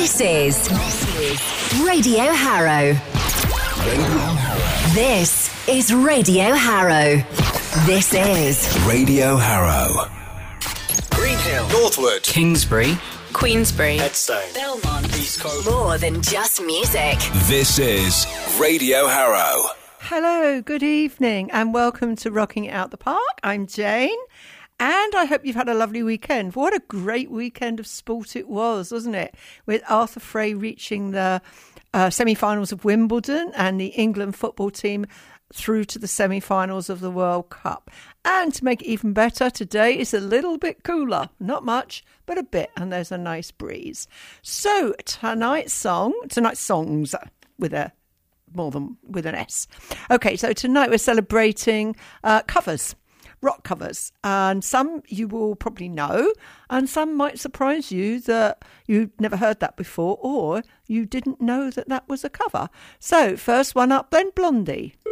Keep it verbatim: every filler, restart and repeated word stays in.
This is Radio Harrow. Radio Harrow. This is Radio Harrow. This is Radio Harrow. Greenhill, Northwood, Kingsbury, Queensbury, Headstone, Belmont, East Coast. more than just music. This is Radio Harrow. Hello, good evening, and welcome to Rocking It Out the Park. I'm Jane, and I hope you've had a lovely weekend. What a great weekend of sport it was, wasn't it? With Arthur Fray reaching the uh, semi-finals of Wimbledon and the England football team through to the semi-finals of the World Cup. And to make it even better, today is a little bit cooler. Not much, but a bit, and there's a nice breeze. So tonight's song, tonight's songs with a more than with an S. Okay, so tonight we're celebrating uh, covers, rock covers, and some you will probably know, and some might surprise you that you've never heard that before, or you didn't know that that was a cover. So first one up then, Blondie.